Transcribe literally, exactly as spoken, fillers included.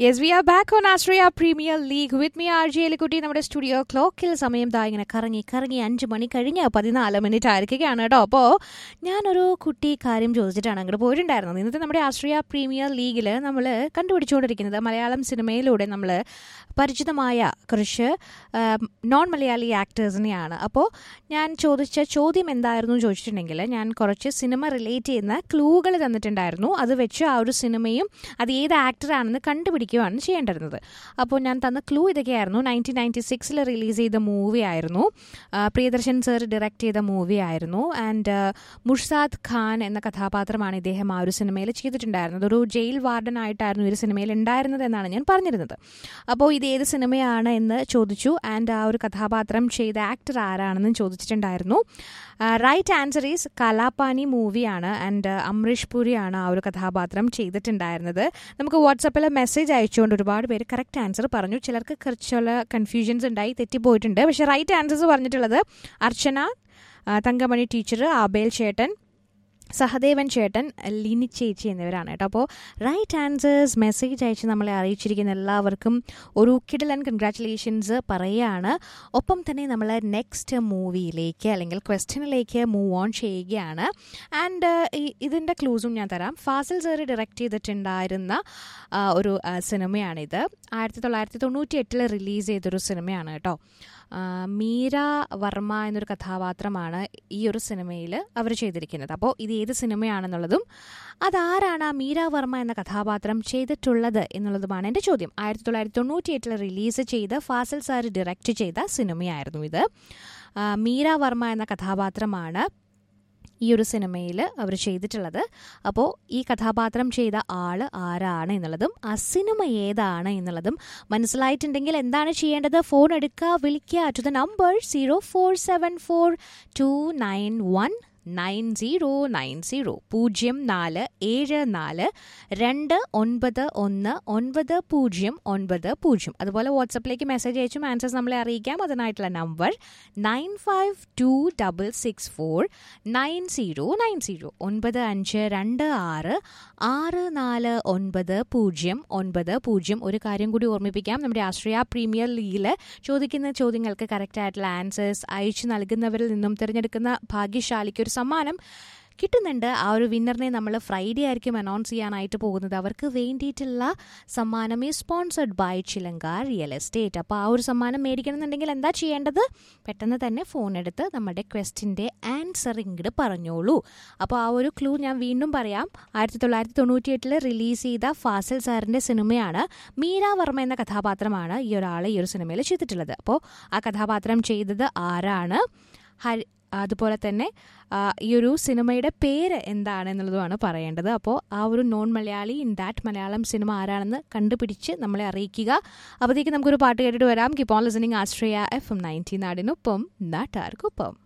Yes, we are back on Australia Premier League with me, R J Elikutti. നമ്മുടെ studio ക്ലോക്കിൽ സമയം ദാ ഇങ്ങനെ കറങ്ങി കറങ്ങി അഞ്ച് മണി കഴിഞ്ഞ് പതിനാല് മിനിറ്റ് ആയിരിക്കുകയാണ് കേട്ടോ. അപ്പോൾ ഞാനൊരു കുട്ടി കാര്യം ചോദിച്ചിട്ടാണ് അങ്ങോട്ട് പോയിട്ടുണ്ടായിരുന്നത്. ഇന്നത്തെ നമ്മുടെ ആസ്ട്രിയ പ്രീമിയർ ലീഗിൽ നമ്മൾ കണ്ടുപിടിച്ചുകൊണ്ടിരിക്കുന്നത് മലയാളം സിനിമയിലൂടെ നമ്മൾ പരിചിതമായ കുറച്ച് നോൺ മലയാളി ആക്ടേഴ്സിനെയാണ്. അപ്പോൾ ഞാൻ ചോദിച്ച ചോദ്യം എന്തായിരുന്നു ചോദിച്ചിട്ടുണ്ടെങ്കിൽ, ഞാൻ കുറച്ച് സിനിമ റിലേറ്റ് ചെയ്യുന്ന ക്ലൂകൾ തന്നിട്ടുണ്ടായിരുന്നു. അത് വെച്ച് ആ ഒരു സിനിമയും അത് ഏത് ആക്ടറാണെന്ന് കണ്ടുപിടിക്കുകയാണ് ചെയ്യേണ്ടിരുന്നത്. അപ്പോൾ ഞാൻ തന്ന ക്ലൂ ഇതൊക്കെയായിരുന്നു. നയൻറ്റീൻ നയൻറ്റി സിക്സിൽ റിലീസ് ചെയ്ത മൂവി ആയിരുന്നു, പ്രിയദർശൻ സർ ഡയറക്റ്റ് ചെയ്ത മൂവി ആയിരുന്നു. ആൻഡ് മുർസാദ് ഖാൻ എന്ന കഥാപാത്രമാണ് ഇദ്ദേഹം ആ ഒരു സിനിമയിൽ ചെയ്തിട്ടുണ്ടായിരുന്നത്. ഒരു ജയിൽ വാർഡനായിട്ടായിരുന്നു ഈ ഒരു സിനിമയിൽ ഉണ്ടായിരുന്നത് എന്നാണ് ഞാൻ പറഞ്ഞിരുന്നത്. അപ്പോൾ ഇത് ഏത് സിനിമയാണ് എന്ന് ചോദിച്ചു. ആൻഡ് ആ ഒരു കഥാപാത്രം ചെയ്ത ആക്ടർ ആരാണെന്ന് ചോദിച്ചിട്ടുണ്ടായിരുന്നു. റൈറ്റ് ആൻസർ ഈസ് കലാപാനി മൂവിയാണ്. ആൻഡ് അമരീഷ് പുരിയാണ് ആ ഒരു കഥാപാത്രം ചെയ്തിട്ടുണ്ടായിരുന്നത്. നമുക്ക് വാട്സപ്പിൽ മെസ്സേജ് അയച്ചുകൊണ്ട് ഒരുപാട് പേര് കറക്റ്റ് ആൻസർ പറഞ്ഞു. ചിലർക്ക് കുറച്ചുള്ള കൺഫ്യൂഷൻസ് ഉണ്ടായി, തെറ്റിപ്പോയിട്ടുണ്ട്. പക്ഷേ റൈറ്റ് ആൻസേഴ്സ് പറഞ്ഞിട്ടുള്ളത് അർച്ചന, തങ്കമണി ടീച്ചർ, ആബേൽ ചേട്ടൻ, സഹദേവൻ ചേട്ടൻ, ലിനി ചേച്ചി എന്നിവരാണ് കേട്ടോ. അപ്പോൾ റൈറ്റ് ആൻസേഴ്സ് മെസ്സേജ് അയച്ച് നമ്മളെ അറിയിച്ചിരിക്കുന്ന എല്ലാവർക്കും ഒരു കിടിലൻ കൺഗ്രാറ്റുലേഷൻസ് പറയുകയാണ്. ഒപ്പം തന്നെ നമ്മൾ നെക്സ്റ്റ് മൂവിയിലേക്ക് അല്ലെങ്കിൽ ക്വസ്റ്റ്യനിലേക്ക് മൂവ് ഓൺ ചെയ്യുകയാണ്. ആൻഡ് ഇതിൻ്റെ ക്ലൂസും ഞാൻ തരാം. ഫാസിൽ സാറ് ഡയറക്റ്റ് ചെയ്തിട്ടുണ്ടായിരുന്ന ഒരു സിനിമയാണിത്. ആയിരത്തി തൊള്ളായിരത്തി തൊണ്ണൂറ്റി എട്ടിൽ റിലീസ് ചെയ്തൊരു സിനിമയാണ് കേട്ടോ. മീര വർമ്മ എന്നൊരു കഥാപാത്രമാണ് ഈ ഒരു സിനിമയിൽ അവർ ചെയ്തിരിക്കുന്നത്. അപ്പോൾ ഇത് ഏത് സിനിമയാണെന്നുള്ളതും അതാരാണ് ആ മീര വർമ്മ എന്ന കഥാപാത്രം ചെയ്തിട്ടുള്ളത് എന്നുള്ളതുമാണ് എൻ്റെ ചോദ്യം. ആയിരത്തി തൊള്ളായിരത്തി തൊണ്ണൂറ്റി എട്ടിൽ റിലീസ് ചെയ്ത് ഫാസിൽ സാർ ഡയറക്റ്റ് ചെയ്ത സിനിമയായിരുന്നു ഇത്. മീര വർമ്മ എന്ന കഥാപാത്രമാണ് ഈ ഒരു സിനിമയിൽ അവർ ചെയ്തിട്ടുള്ളത്. അപ്പോൾ ഈ കഥാപാത്രം ചെയ്ത ആൾ ആരാണ് എന്നുള്ളതും ആ സിനിമ ഏതാണ് എന്നുള്ളതും മനസ്സിലായിട്ടുണ്ടെങ്കിൽ എന്താണ് ചെയ്യേണ്ടത്? ഫോൺ എടുക്കുക, വിളിക്കുക to the number zero four seven four to nine one nine zero nine zero പൂജ്യം നാല് ഏഴ് നാല് രണ്ട് ഒൻപത് ഒന്ന് ഒൻപത് പൂജ്യം ഒൻപത് പൂജ്യം. അതുപോലെ വാട്സപ്പിലേക്ക് മെസ്സേജ് അയച്ചും ആൻസേഴ്സ് നമ്മളെ അറിയിക്കാം. അതിനായിട്ടുള്ള number nine five to double six four nine zero nine zero ഒൻപത് അഞ്ച് രണ്ട് ആറ് ആറ് നാല് ഒൻപത് പൂജ്യം ഒൻപത് പൂജ്യം. ഒരു കാര്യം കൂടി ഓർമ്മിപ്പിക്കാം, നമ്മുടെ ആസ്ട്രിയ പ്രീമിയർ ലീഗിൽ ചോദിക്കുന്ന ചോദ്യങ്ങൾക്ക് കറക്റ്റായിട്ടുള്ള ആൻസേഴ്സ് അയച്ചു നൽകുന്നവരിൽ നിന്നും തിരഞ്ഞെടുക്കുന്ന ഭാഗ്യശാലിക്ക് ഒരു സമ്മാനം കിട്ടുന്നുണ്ട്. ആ ഒരു വിന്നറിനെ നമ്മൾ ഫ്രൈഡേ ആയിരിക്കും അനൗൺസ് ചെയ്യാനായിട്ട് പോകുന്നത്. അവർക്ക് വേണ്ടിയിട്ടുള്ള സമ്മാനം ഈ സ്പോൺസർഡ് ബൈ ചിലങ്ക റിയൽ എസ്റ്റേറ്റ്. അപ്പോൾ ആ ഒരു സമ്മാനം മേടിക്കണമെന്നുണ്ടെങ്കിൽ എന്താ ചെയ്യേണ്ടത്? പെട്ടെന്ന് തന്നെ ഫോൺ എടുത്ത് നമ്മുടെ ക്വസ്റ്റിൻ്റെ ആൻസർ ഇങ്ങോട്ട് പറഞ്ഞോളൂ. അപ്പോൾ ആ ഒരു ക്ലൂ ഞാൻ വീണ്ടും പറയാം. ആയിരത്തി തൊള്ളായിരത്തി തൊണ്ണൂറ്റി എട്ടിൽ റിലീസ് ചെയ്ത ഫാസിൽ സാറിൻ്റെ സിനിമയാണ്. മീര വർമ്മ എന്ന കഥാപാത്രമാണ് ഈ ഒരാൾ ഈ ഒരു സിനിമയിൽ ചെയ്തിട്ടുള്ളത്. അപ്പോൾ ആ കഥാപാത്രം ചെയ്തത് ആരാണ്? ഹരി അതുപോലെ തന്നെ ഈ ഒരു സിനിമയുടെ പേര് എന്താണ് എന്നുള്ളതുമാണ് പറയേണ്ടത്. അപ്പോൾ ആ ഒരു non Malayali in that Malayalam cinema ആരാണെന്ന് കണ്ടുപിടിച്ച് നമ്മളെ അറിയിക്കുക. അപ്പോഴത്തേക്ക് നമുക്കൊരു പാട്ട് കേട്ടിട്ട് വരാം. Keep on listening Austria F M ninety നാടിനൊപ്പം നാട്ടാർക്കൊപ്പം.